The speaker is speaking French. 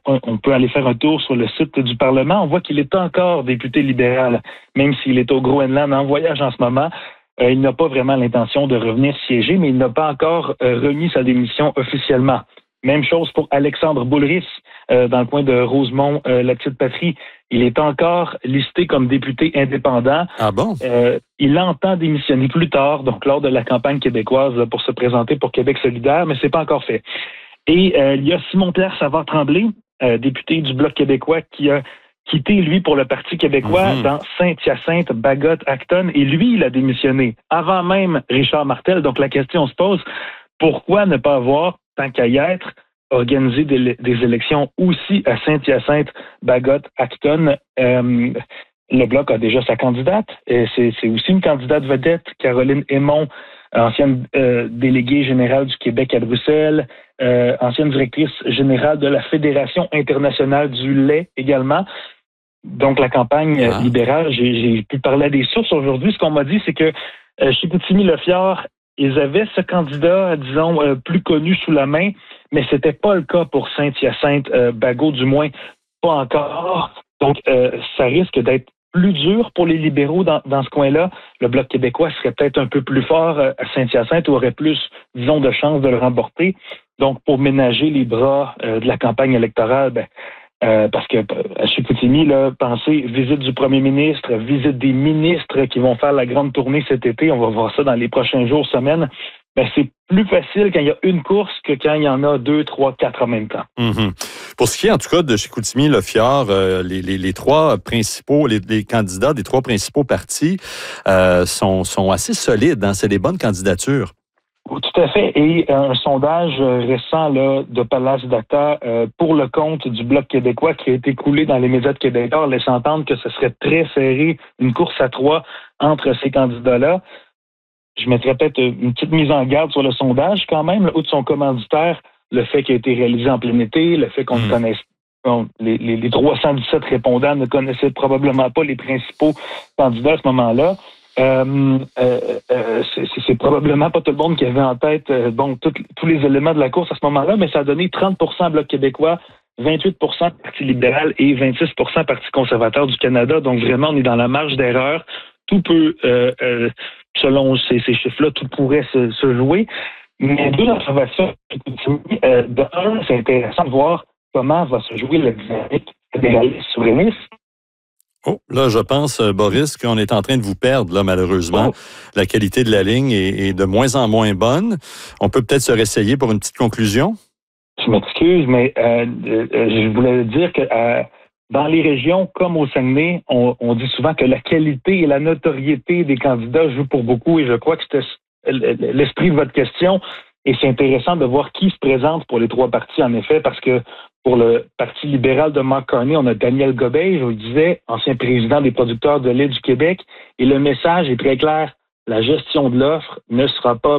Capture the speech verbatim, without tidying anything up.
on, on peut aller faire un tour sur le site du Parlement. On voit qu'il est encore député libéral, même s'il est au Groenland en voyage en ce moment. Euh, il n'a pas vraiment l'intention de revenir siéger, mais il n'a pas encore euh, remis sa démission officiellement. Même chose pour Alexandre Boulris, euh, dans le coin de Rosemont, euh, la petite patrie. Il est encore listé comme député indépendant. Ah bon? Euh, il entend démissionner plus tard, donc lors de la campagne québécoise, là, pour se présenter pour Québec solidaire, mais c'est pas encore fait. Et euh, il y a Simon-Pierre Savard-Tremblay, euh, député du Bloc québécois, qui a quitté, lui, pour le Parti québécois mm-hmm. dans Saint-Hyacinthe, Bagotte, Acton, et lui, il a démissionné avant même Richard Martel. Donc la question se pose, pourquoi ne pas avoir, tant qu'à y être, organisé des, des élections aussi à Saint-Hyacinthe, Bagotte, Acton? Euh, le Bloc a déjà sa candidate, et c'est, c'est aussi une candidate vedette, Caroline Aymon, ancienne euh, déléguée générale du Québec à Bruxelles, euh, ancienne directrice générale de la Fédération internationale du lait également. Donc, la campagne ah. libérale, j'ai, j'ai pu parler à des sources aujourd'hui. Ce qu'on m'a dit, c'est que euh, chez Chicoutimi-Lefiard, ils avaient ce candidat, disons, euh, plus connu sous la main, mais c'était pas le cas pour Saint-Hyacinthe, euh, Bagot, du moins, pas encore. Donc, euh, ça risque d'être plus dur pour les libéraux dans, dans ce coin-là. Le Bloc québécois serait peut-être un peu plus fort à Saint-Hyacinthe ou aurait plus, disons, de chances de le remporter. Donc, pour ménager les bras euh, de la campagne électorale, ben, euh, parce que à Chicoutimi, là, pensez, visite du premier ministre, visite des ministres qui vont faire la grande tournée cet été, on va voir ça dans les prochains jours, semaines. Ben, c'est plus facile quand il y a une course que quand il y en a deux, trois, quatre en même temps. Mm-hmm. Pour ce qui est, en tout cas, de Chicoutimi-Lefiard, euh, les, les, les trois principaux, les, les candidats des trois principaux partis euh, sont, sont assez solides. Hein? C'est des bonnes candidatures. Tout à fait. Et un sondage récent là, de Palace Data euh, pour le compte du Bloc québécois qui a été coulé dans les médias de Québécois laisse entendre que ce serait très serré, une course à trois entre ces candidats-là. Je mettrais peut-être une petite mise en garde sur le sondage quand même, là, outre son commanditaire, le fait qu'il a été réalisé en plein été, le fait qu'on mmh. ne connaisse bon, les, les, les trois cent dix-sept répondants ne connaissaient probablement pas les principaux candidats à ce moment-là. Euh, euh, euh, c'est, c'est probablement pas tout le monde qui avait en tête euh, bon, tout, tous les éléments de la course à ce moment-là, mais ça a donné trente pour cent Bloc québécois, vingt-huit pour cent Parti libéral et vingt-six pour cent Parti conservateur du Canada. Donc vraiment, on est dans la marge d'erreur. Tout peut, euh, euh, selon ces, ces chiffres-là, tout pourrait se, se jouer. Mais deux observations, euh, de un, c'est intéressant de voir comment va se jouer la dynamique fédéraliste souverainiste. Oh, là, je pense, Boris, qu'on est en train de vous perdre, là, malheureusement. Oh. La qualité de la ligne est, est de moins en moins bonne. On peut peut-être se réessayer pour une petite conclusion? Je m'excuse, mais euh, euh, je voulais dire que euh, dans les régions comme au Saguenay, on, on dit souvent que la qualité et la notoriété des candidats jouent pour beaucoup, et je crois que c'était l'esprit de votre question. Et c'est intéressant de voir qui se présente pour les trois partis, en effet, parce que pour le Parti libéral de Mark Carney, on a Daniel Gobeil, je vous le disais, ancien président des producteurs de lait du Québec, et le message est très clair. La gestion de l'offre ne sera pas